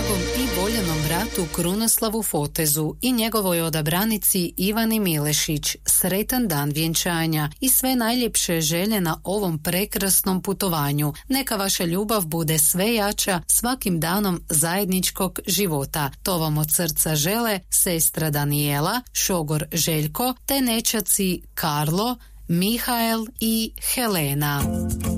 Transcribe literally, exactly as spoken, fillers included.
dragom i voljenom bratu Krunoslavu Fotezu i njegovoj odabranici Ivani Milešić sretan dan vjenčanja i sve najljepše želje na ovom prekrasnom putovanju. Neka vaša ljubav bude sve jača svakim danom zajedničkog života. To vam od srca žele sestra Danijela, šogor Željko te nećaci Karlo, Mihael i Helena.